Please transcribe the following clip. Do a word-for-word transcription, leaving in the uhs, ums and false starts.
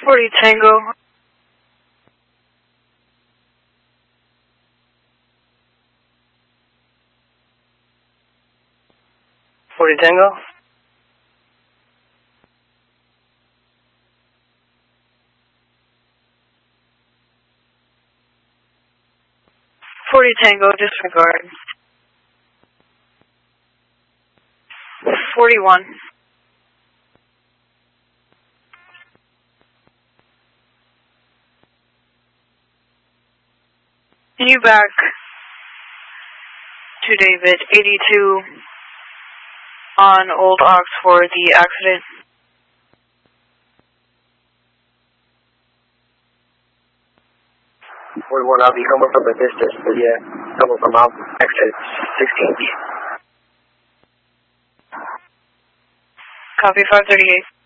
forty Tango. forty Tango. forty Tango, disregard. forty-one. Can you back to David, eighty-two on Old Ox for the accident? forty-one, I'll be coming from a distance, but yeah, coming from out exit sixteen. Copy, five thirty-eight.